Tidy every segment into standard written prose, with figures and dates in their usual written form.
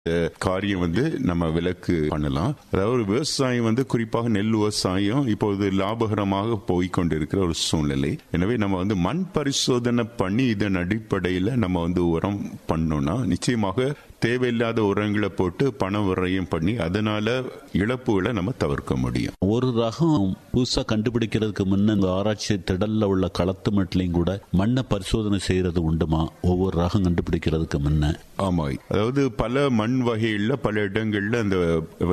காரியம் நம்ம விலக்கு பண்ணலாம். அதாவது விவசாயம் குறிப்பாக நெல் விவசாயம் இப்போது லாபகரமாக போய்கொண்டிருக்கிற ஒரு சூழ்நிலை. எனவே நம்ம மண் பரிசோதனை பண்ணி இதன் அடிப்படையில் நம்ம உரம் பண்ணோம்னா நிச்சயமாக தேவையில்லாத உரங்களை போட்டு பண விரயம் பண்ணி அதனால இழப்புகளை நம்ம தவிர்க்க முடியும். ஒரு ரகம் புதுசா கண்டுபிடிக்கிறதுக்கு முன்ன ஆராய்ச்சி திடல்ல உள்ள களத்து மட்டிலையும் கூட மண்ணை பரிசோதனை செய்யறது உண்டுமா ஒவ்வொரு ரகம் கண்டுபிடிக்கிறதுக்கு முன்ன? ஆமா, அதாவது பல மண் வகைகள்ல பல இடங்கள்ல அந்த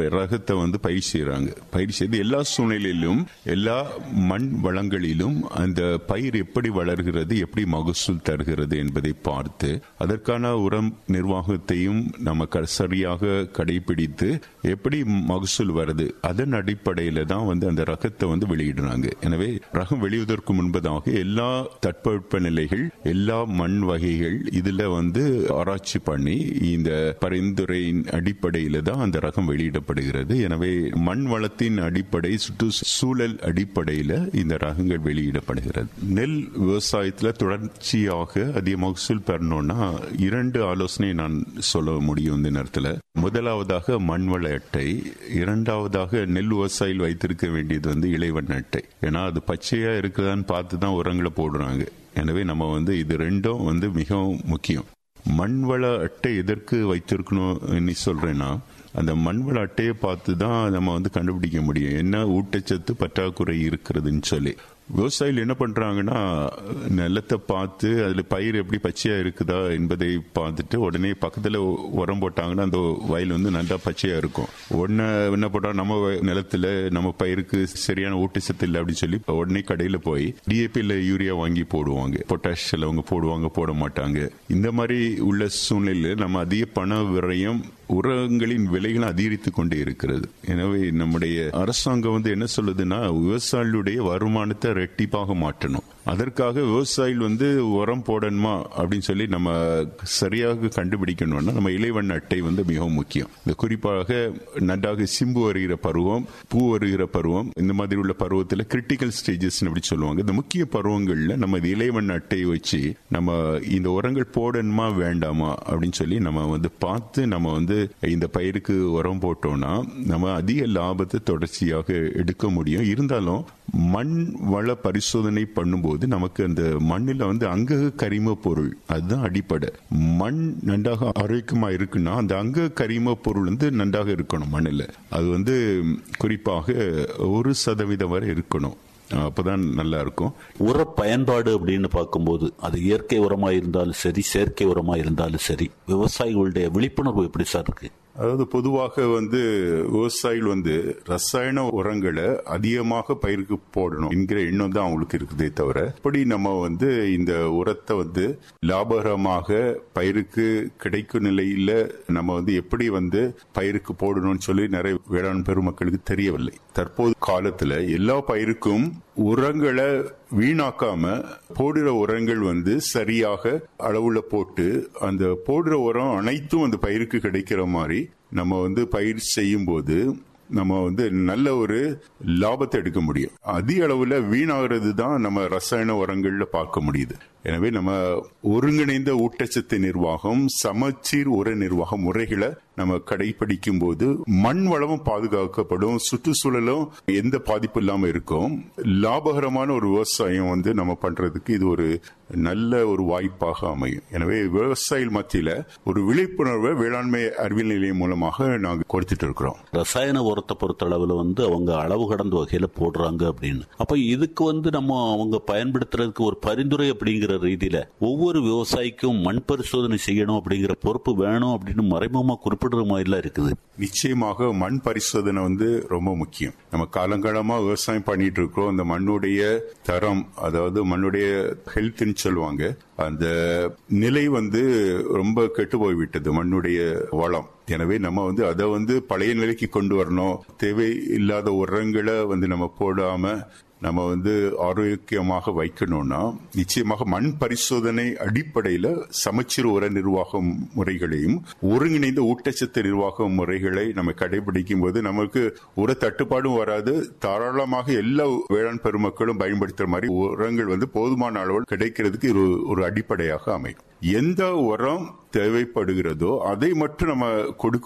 ரகத்தை பயிர் செய்யறாங்க. பயிர் செய்து எல்லா சூழ்நிலையிலும் எல்லா மண் வளங்களிலும் அந்த பயிர் எப்படி வளர்கிறது, எப்படி மகசூல் தருகிறது என்பதை பார்த்து அதற்கான உரம் நிர்வாகத்தையும் நம்ம சரியாக கடைபிடித்து எப்படி மகசூல் வருது அதன் அடிப்படையில தான் அந்த ரகத்தை வெளியிடுறாங்க. எனவே ரகம் வெளியிடுவதற்கு முன்பதாக எல்லா தட்பவெப்ப நிலைகள், எல்லா மண் வகைகள் இதுல ஆராய்ச்சி பண்ணி இந்த பரிந்துரையின் அடிப்படையில தான் அந்த ரகம் வெளியிடப்படுகிறது. எனவே மண் வளத்தின் அடிப்படை, சுற்றுச்சூழல் அடிப்படையில இந்த ரகங்கள் வெளியிடப்படுகிறது. நெல் விவசாயத்துல தொடர்ச்சியாக அதிக மகசூல் பெறணும்னா 2 ஆலோசனை நான் சொல்ல முடியும் இந்த நேரத்தில். முதலாவதாக மண்வள அட்டை, இரண்டாவதாக நெல் விவசாயிகள் வைத்திருக்க வேண்டியது இலைவண்ண அட்டை. ஏன்னா அது பச்சையா இருக்குதான்னு பார்த்து தான் உரங்களை போடுறாங்க. எனவே நம்ம இது ரெண்டும் மிகவும் முக்கியம். மண்வள அட்டை எதற்கு வைத்திருக்கணும் சொல்றேன்னா, அந்த மண்வள அட்டையை பார்த்து தான் நம்ம கண்டுபிடிக்க முடியும் என்ன ஊட்டச்சத்து பற்றாக்குறை இருக்கிறதுன்னு சொல்லி. விவசாயிகள் என்ன பண்றாங்கன்னா, நிலத்தை பார்த்து அதுல பயிர் எப்படி பச்சையா இருக்குதா என்பதை பார்த்துட்டு உடனே பக்கத்துல உரம் போட்டாங்கன்னா அந்த வயல் நல்லா பச்சையா இருக்கும். உடனே என்ன போட்டா நம்ம நிலத்துல நம்ம பயிருக்கு சரியான ஊட்டச்சத்து இல்லை அப்படின்னு சொல்லி உடனே கடையில போய் டிஏபி இல்ல யூரியா வாங்கி போடுவாங்க. பொட்டாஷ் அவங்க போடுவாங்க, போட மாட்டாங்க. இந்த மாதிரி உள்ள சூழ்நிலையில் நம்ம அதிக பண விரயம், உரங்களின் விலைகள் அதிகரித்துக் கொண்டே இருக்கிறது. எனவே நம்முடைய அரசாங்கம் என்ன சொல்லுதுன்னா, விவசாயிகளுடைய வருமானத்தை ரெட்டிப்பாக மாற்றணும். அதற்காக விவசாயிகள் உரம் போடணுமா அப்படின்னு சொல்லி நம்ம சரியாக கண்டுபிடிக்கணும்னா நம்ம இலைவண்ண அட்டை மிகவும் முக்கியம். இந்த குறிப்பாக நன்றாக சிம்பு வருகிற பருவம், பூ வருகிற பருவம், இந்த மாதிரி உள்ள பருவத்தில் கிரிட்டிக்கல் ஸ்டேஜஸ் அப்படி சொல்லுவாங்க. இந்த முக்கிய பருவங்கள்ல நம்ம இலைவண்ண அட்டையை வச்சு நம்ம இந்த உரங்கள் போடணுமா வேண்டாமா அப்படின்னு சொல்லி நம்ம பார்த்து நம்ம இந்த பயிருக்கு உரம் போட்டோம்னா நம்ம அதிக லாபத்தை தொடர்ச்சியாக எடுக்க முடியும். இருந்தாலும் மண் வள பரிசோதனை பண்ணும்போது நமக்கு அந்த மண்ணில் அங்க கரிம பொருள் அதுதான் அடிப்படை. மண் நன்றாக ஆரோக்கியமா இருக்குன்னா அந்த அங்க கரிம பொருள் நன்றாக இருக்கணும் மண்ணில். அது குறிப்பாக 1% வரை இருக்கணும். அப்பதான் நல்லா இருக்கும். உர பயன்பாடு அப்படின்னு பார்க்கும்போது அது இயற்கை உரமா இருந்தாலும் சரி, செயற்கை உரமா இருந்தாலும் சரி, விவசாயிகளுடைய விழிப்புணர்வு எப்படி சார் இருக்கு? அதாவது பொதுவாக விவசாயிகள் ரசாயன உரங்களை அதிகமாக பயிருக்கு போடணும் என்கிற எண்ணம் தான் அவங்களுக்கு இருக்குதே தவிர, இப்படி நம்ம இந்த உரத்தை லாபகரமாக பயிருக்கு கிடைக்கும் நிலையில நம்ம எப்படி பயிருக்கு போடணும்னு சொல்லி நிறைய வேளாண் பெருமக்களுக்கு தெரியவில்லை. தற்போது காலத்துல எல்லா பயிருக்கும் உரங்களை வீணாக்காம போடுற உரங்கள் சரியாக அளவுல போட்டு அந்த போடுற உரம் அனைத்தும் அந்த பயிருக்கு கிடைக்கிற மாதிரி நம்ம பயிர் செய்யும் போது நம்ம நல்ல ஒரு லாபத்தை எடுக்க முடியும். அதிக அளவுல வீணாகிறது தான் நம்ம ரசாயன உரங்கள்ல பார்க்க முடியுது. எனவே நம்ம ஒருங்கிணைந்த ஊட்டச்சத்து நிர்வாகம், சமச்சீர் உர நிர்வாக முறைகளை நம்ம கடைபிடிக்கும் போது மண் வளமும் பாதுகாக்கப்படும், சுற்றுச்சூழலும் எந்த பாதிப்பு இல்லாம இருக்கும். லாபகரமான ஒரு விவசாயம் நம்ம பண்றதுக்கு இது ஒரு நல்ல ஒரு வாய்ப்பாக அமையும். எனவே விவசாயிகள் மத்தியில ஒரு விழிப்புணர்வை வேளாண்மை அறிவியல் நிலையம் மூலமாக நாங்க கொடுத்துட்டு இருக்கிறோம். ரசாயன உரத்தை பொறுத்த அளவுல அவங்க அளவு கடந்த வகையில போடுறாங்க அப்படின்னு. அப்ப இதுக்கு நம்ம அவங்க பயன்படுத்துறதுக்கு ஒரு பரிந்துரை அப்படிங்கிற ரீதியில ஒவ்வொரு விவசாயிக்கும் மண் பரிசோதனை செய்யணும் அப்படிங்கிற பொறுப்பு வேணும் அப்படின்னு மறைமுகமா குறிப்பிடுற மாதிரி இருக்குது. நிச்சயமாக மண் பரிசோதனை ரொம்ப முக்கியம். நம்ம காலங்காலமா விவசாயம் பண்ணிட்டு இருக்கிறோம். அந்த மண்ணுடைய தரம், அதாவது மண்ணுடைய ஹெல்த்னு சொல்லுவாங்க, அந்த நிலை ரொம்ப கெட்டு போய்விட்டது மண்ணுடைய வளம். எனவே நம்ம அதை பழைய நிலைக்கு கொண்டு வரணும். தேவையில்லாத உரங்களை நம்ம போடாம நம்ம ஆரோக்கியமாக வைக்கணும்னா நிச்சயமாக மண் பரிசோதனை அடிப்படையில் சமச்சீர் உர நிர்வாக முறைகளையும் ஒருங்கிணைந்த ஊட்டச்சத்து நிர்வாக முறைகளை நம்ம கடைபிடிக்கும் போது நமக்கு உர தட்டுப்பாடும் வராது. தாராளமாக எல்லா வேளாண் பெருமக்களும் பயன்படுத்துற மாதிரி உரங்கள் போதுமான அளவில் கிடைக்கிறதுக்கு ஒரு அடிப்படையாக அமையும். எந்த உரம் தேவைப்படுகிறதோ அதை மட்டும் நம்ம கொடுக்க